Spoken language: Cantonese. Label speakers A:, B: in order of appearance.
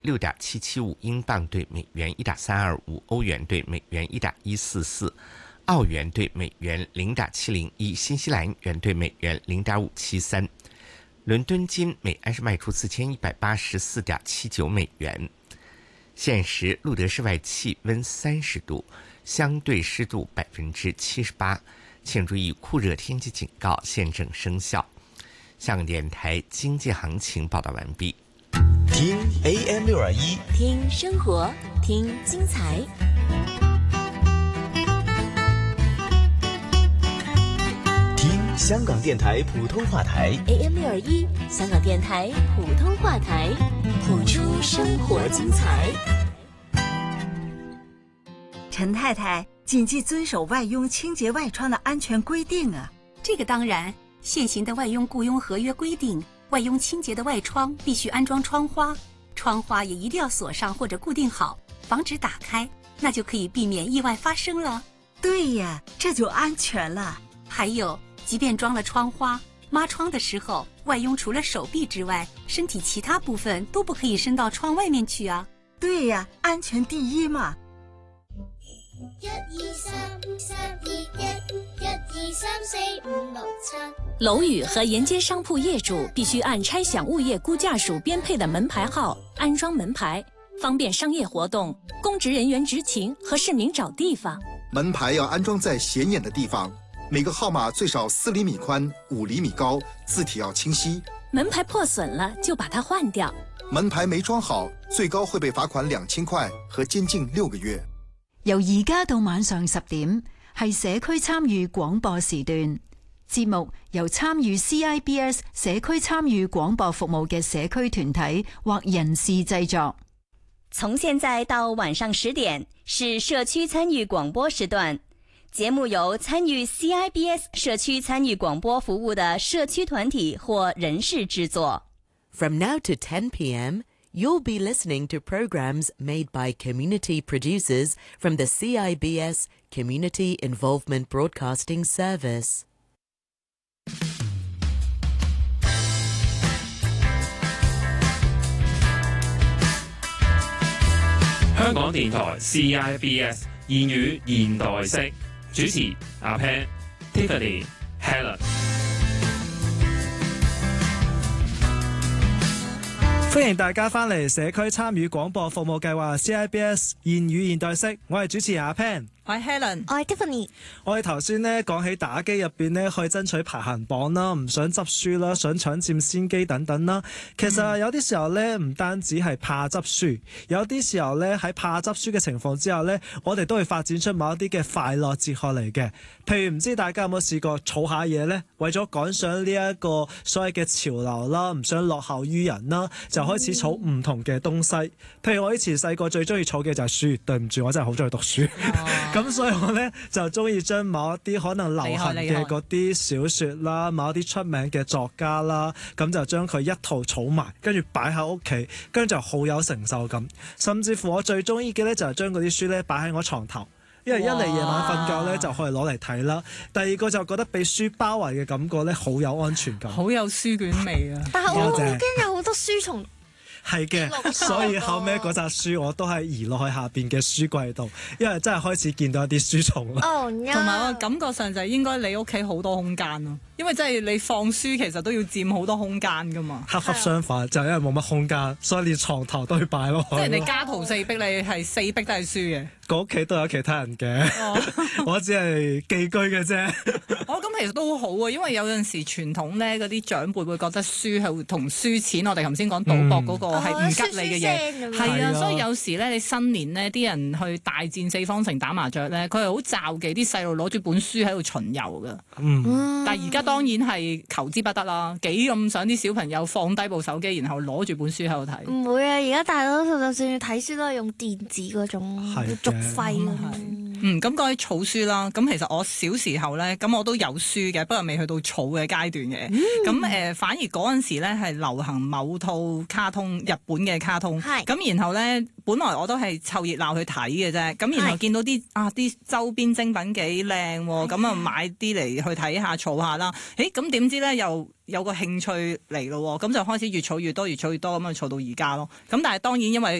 A: 6.775英镑兑美元1.325，欧元兑美元1.144，澳元兑美元0.701，新西兰元兑美元0.573。伦敦金每安士卖出4184.79美元。现时路德市外气温30度，相对湿度78%，请注意酷热天气警告现正生效。香港电台经济行情报道完毕。
B: 听 AM621，
C: 听生活，听精彩。
B: 听香港电台普通话台
C: AM621，香港电台普通话台，谱出生活精彩。
D: 陈太太，谨记遵守外佣清洁外窗的安全规定啊！
E: 这个当然，现行的外佣雇佣合约规定，外佣清洁的外窗必须安装窗花，窗花也一定要锁上或者固定好，防止打开，那就可以避免意外发生了。
D: 对呀，这就安全了。
E: 还有，即便装了窗花，抹窗的时候，外佣除了手臂之外，身体其他部分都不可以伸到窗外面去啊。
D: 对呀，安全第一嘛。
F: 1、2、3、3、2、1、1、2、3、4、5、6、7。
C: 楼宇和沿街商铺业主必须按拆饷物业估价署编配的门牌号安装门牌，方便商业活动、公职人员执勤和市民找地方。
G: 门牌要安装在显眼的地方，每个号码最少4厘米宽、5厘米高，字體要清晰。
C: 门牌破损了就把它換掉。
G: 門牌沒裝好，最高會被罰款2000塊和監禁6個月。
H: 由而家到晚上10點，係社區參與廣播時段。節目由參與 CIBS 社區參與廣播服務嘅社區團體或人士製作。
I: 從現在到晚上10點是社區參與廣播時段，節目由參與 CIBS 社區參與廣播服務的社區團體或人士製作。
J: From now to 10 p.m., you'll be listening to programs made by community producers from the CIBS Community Involvement Broadcasting Service.
K: 香港電台 CIBS 言語現代式，主持阿 Pan、Tiffany、Helen。
L: 歡迎大家返嚟社區參與廣播服務計劃 CIBS 言語現代式，我係主持人阿 Pan，
M: 我係 Helen，
N: 我係 Tiffany。
L: 我哋頭先呢講起打機入邊呢，可以爭取排行榜啦，唔想執輸啦，想搶佔先機等等啦。其實有啲時候呢，唔單止係怕執輸，有啲時候呢，喺怕執輸嘅情況之下呢，我哋都會發展出某一啲嘅快樂哲學嚟嘅。譬如唔知大家有冇試過儲下嘢呢？為咗趕上呢一個所謂嘅潮流啦，唔想落後於人啦，就開始儲唔同嘅東西。譬如我以前細個最中意儲嘅就係書，對唔住，我真係好中意讀書。咁所以我呢，就中意將某一啲可能流行嘅嗰啲小説啦，某一啲出名嘅作家啦，咁就將佢一套儲埋，跟住擺喺屋企，跟住就好有成就感。甚至乎我最中意嘅呢，就係將嗰啲書呢擺喺我床頭。因為一嚟夜晚瞓覺咧就可以攞嚟睇啦，第二個就覺得被書包圍嘅感覺咧好有安全感，
M: 好有書卷味啊！
N: 但係我好驚有好多書蟲。
L: 係嘅，所以後尾嗰扎書我都係移落去下邊嘅書櫃度，因為真係開始見到一啲書蟲啦。
M: 同埋我感覺上就係應該你屋企好多空間咯，因為真係你放書其實都要佔好多空間噶嘛。
L: 恰恰相反，就係因為冇乜空間，所以連床頭都要擺落去。
M: 即係人哋家徒四壁，你係4壁都係書嘅。
L: 我屋企都有其他人嘅，我只係寄居嘅啫。
M: 咁其實都好啊，因為有陣時傳統咧嗰啲長輩會覺得書係同輸錢，我哋頭先講賭博嗰個係唔吉利嘅嘢，係啊，所以有時咧你新年咧啲人去大戰四方城打麻雀咧，佢係好罩忌啲細路攞住本書喺度巡遊㗎。但係而家當然係求之不得啦，幾咁想啲小朋友放低部手機，然後攞住本書喺度睇。
N: 唔會啊，而家大多數就算要睇書都係用電子嗰種。
M: 咁講起儲書啦，咁其實我小時候咧，咁我都有書嘅，不過未去到儲嘅階段嘅。咁反而嗰陣時咧係流行某套卡通，日本嘅卡通。咁然後咧，本來我都係湊熱鬧去睇嘅啫。咁然後見到啲周邊精品幾靚喎，咁啊買啲嚟去睇下儲下啦。咁點知咧又有個興趣嚟咯，咁就開始越儲越多，越儲越多，咁啊儲到而家咯。咁但係當然因為